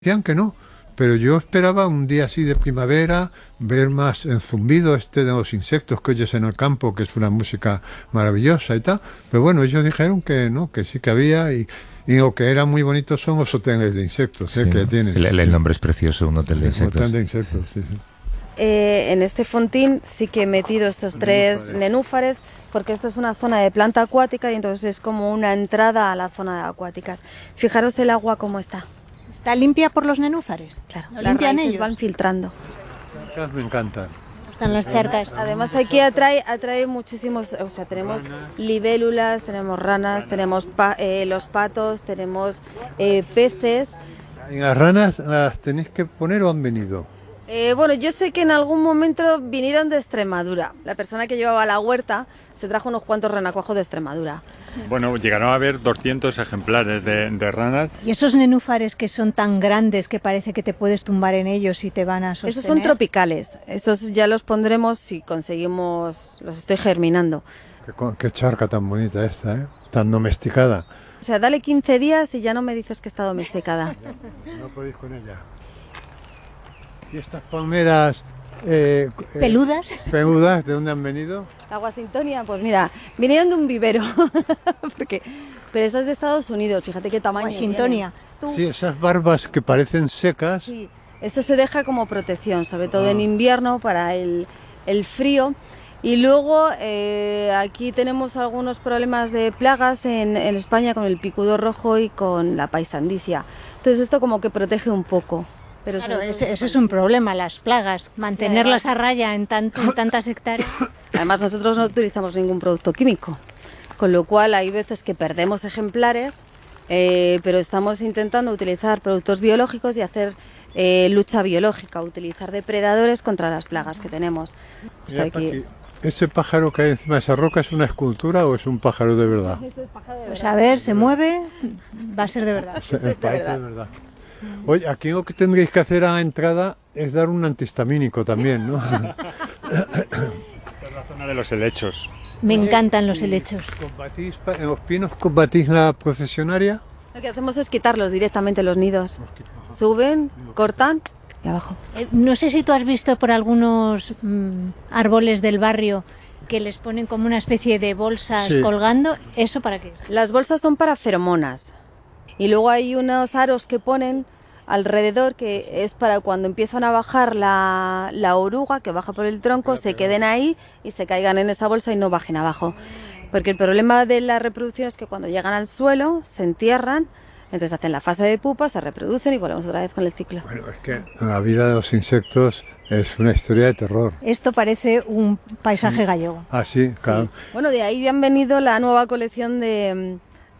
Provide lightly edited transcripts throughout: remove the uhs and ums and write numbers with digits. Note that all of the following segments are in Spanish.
Decían que no, pero yo esperaba un día así de primavera, ver más el zumbido este de los insectos que oyes en el campo, que es una música maravillosa y tal. Pero bueno, ellos dijeron que no, que sí que había y lo que era muy bonito son los hoteles de insectos, sí, que tienen. El nombre es precioso, un hotel de insectos. Un hotel de insectos, sí, sí. En este fontín sí que he metido estos tres nenúfares porque esto es una zona de planta acuática y entonces es como una entrada a la zona de acuáticas. Fijaros el agua cómo está. ¿Está limpia por los nenúfares? Claro, ¿Lo las limpian raíces ellos? van filtrando. Las charcas me encantan. Están las charcas. Además aquí atrae muchísimos, o sea, tenemos libélulas, tenemos ranas, tenemos los patos, tenemos peces. ¿Y las ranas las tenéis que poner o han venido? Bueno, yo sé que en algún momento vinieron de Extremadura. La persona que llevaba la huerta se trajo unos cuantos renacuajos de Extremadura. Bueno, llegaron a haber 200 ejemplares de ranas. ¿Y esos nenúfares que son tan grandes que parece que te puedes tumbar en ellos y te van a sostener? Esos son tropicales. Esos ya los pondremos si conseguimos... Los estoy germinando. Qué charca tan bonita esta, ¿eh? Tan domesticada. O sea, dale 15 días y ya no me dices que está domesticada. No podéis con ella. ¿Y estas palmeras peludas? ¿Peludas? ¿De dónde han venido? La Washingtonia, pues mira, vinieron de un vivero. Pero esta es de Estados Unidos, fíjate qué tamaño. Washingtonia. Sí, esas barbas que parecen secas. Sí, esto se deja como protección, sobre todo en invierno para el frío. Y luego aquí tenemos algunos problemas de plagas en España con el picudo rojo y con la paisandicia. Entonces esto como que protege un poco. Pero claro, ese es un problema, las plagas, mantenerlas a raya en tantas hectáreas. Además nosotros no utilizamos ningún producto químico, con lo cual hay veces que perdemos ejemplares, pero estamos intentando utilizar productos biológicos y hacer lucha biológica, utilizar depredadores contra las plagas que tenemos. O sea, que... ¿Ese pájaro que hay encima de esa roca es una escultura o es un pájaro de verdad? Pues a ver, se mueve, va a ser de verdad. Parece de verdad. Oye, aquí lo que tendréis que hacer a la entrada es dar un antihistamínico también, ¿no? Esta es la zona de los helechos. Me encantan los helechos. ¿En los pinos combatís la procesionaria? Lo que hacemos es quitarlos directamente los nidos. Suben, cortan y abajo. No sé si tú has visto por algunos árboles del barrio que les ponen como una especie de bolsas colgando. ¿Eso para qué es? Las bolsas son para feromonas. Y luego hay unos aros que ponen alrededor que es para cuando empiezan a bajar la oruga, que baja por el tronco, se queden ahí y se caigan en esa bolsa y no bajen abajo. Porque el problema de la reproducción es que cuando llegan al suelo se entierran, entonces hacen la fase de pupa, se reproducen y volvemos otra vez con el ciclo. Bueno, es que la vida de los insectos es una historia de terror. Esto parece un paisaje gallego. Ah, sí, claro. Sí. Bueno, de ahí han venido la nueva colección de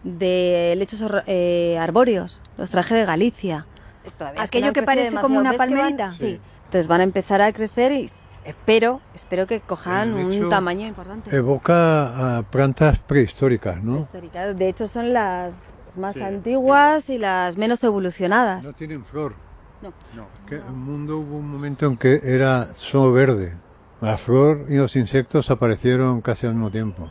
helechos arbóreos, los traje de Galicia. Aquello que parece como una palmerita. Sí, entonces van a empezar a crecer y espero que cojan un tamaño importante. Evoca a plantas prehistóricas, ¿no? Prehistóricas. De hecho son las más antiguas y las menos evolucionadas. No tienen flor. No. Que el mundo hubo un momento en que era solo verde. La flor y los insectos aparecieron casi al mismo tiempo.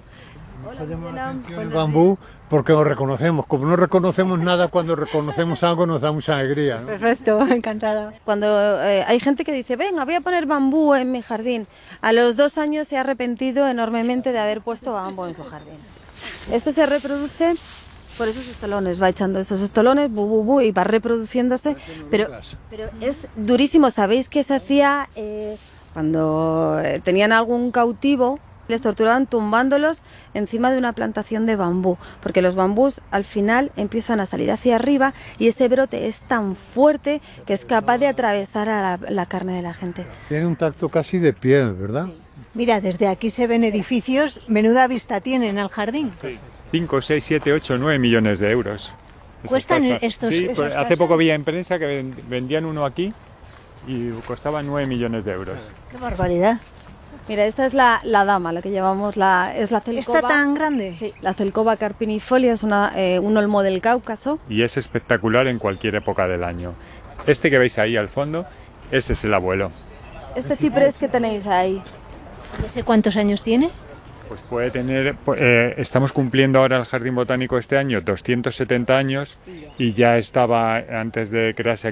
El bambú, porque lo reconocemos. Como no reconocemos nada, cuando reconocemos algo nos da mucha alegría, ¿no? Perfecto, encantada. Cuando hay gente que dice, venga, voy a poner bambú en mi jardín, a los 2 años se ha arrepentido enormemente de haber puesto bambú en su jardín. Esto se reproduce por esos estolones, va echando esos estolones, y va reproduciéndose, pero es durísimo. ¿Sabéis qué se hacía cuando tenían algún cautivo? Les torturaban tumbándolos encima de una plantación de bambú, porque los bambús al final empiezan a salir hacia arriba y ese brote es tan fuerte que es capaz de atravesar a la carne de la gente. Tiene un tacto casi de piel, ¿verdad? Sí. Mira, desde aquí se ven edificios, menuda vista tienen al jardín. Sí. 5, 6, 7, 8, 9 millones de euros. ¿Cuestan estos? Sí, pues hace poco vi en prensa que vendían uno aquí y costaba 9 millones de euros. ¡Qué barbaridad! Mira, esta es la dama, la que llamamos es la celcoba. ¿Está tan grande? Sí, la celcoba carpinifolia es un olmo del Cáucaso. Y es espectacular en cualquier época del año. Este que veis ahí al fondo, ese es el abuelo. Este ciprés que tenéis ahí. ¿Ese cuántos años tiene? pues puede tener, estamos cumpliendo ahora el Jardín Botánico este año 270 años y ya estaba, antes de crearse